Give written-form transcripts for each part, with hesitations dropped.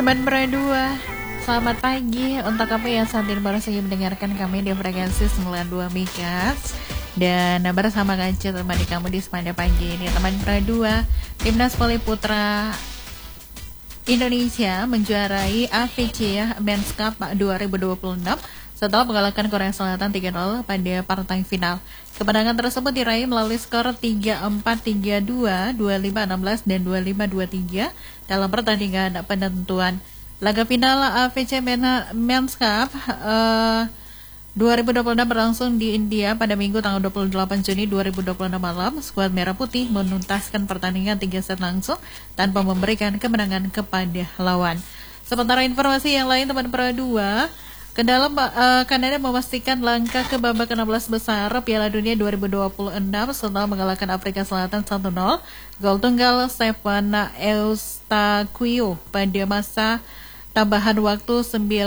Teman berdua, selamat pagi untuk kamu yang saat ini baru saja mendengarkan kami di frekuensi 92 MHz. Dan bersama Kaca temani kamu di Semada Pagi ini. Teman berdua, Timnas Voli Putra Indonesia menjuarai AFC Men's Cup 2026 setelah mengalahkan Korea Selatan 3-0 pada partai final. Kemenangan tersebut diraih melalui skor 3-4, 3-2, 25-16, dan 25-23 dalam pertandingan penentuan. Laga final AFC Men's Cup 2026 berlangsung di India pada Minggu tanggal 28 Juni 2026 malam. Skuad Merah Putih menuntaskan pertandingan 3 set langsung tanpa memberikan kemenangan kepada lawan. Sementara informasi yang lain, teman Pro 2, Kanada memastikan langkah ke babak 16 besar Piala Dunia 2026 setelah mengalahkan Afrika Selatan 1-0. Gol tunggal Stefan Eustaquio pada masa tambahan waktu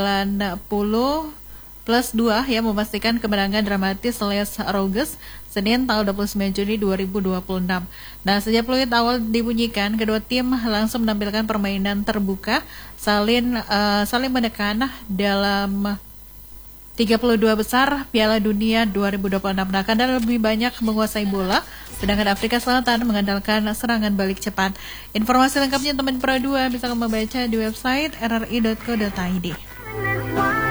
90+2 yang memastikan kemenangan dramatis Les Rouges Senin tanggal 29 Juni 2026. Nah, sejak peluit awal dibunyikan, kedua tim langsung menampilkan permainan terbuka, saling menekan dalam 32 besar Piala Dunia 2026. Nah, Kanada lebih banyak menguasai bola, sedangkan Afrika Selatan mengandalkan serangan balik cepat. Informasi lengkapnya teman Pro 2 bisa kamu baca di website rri.co.id.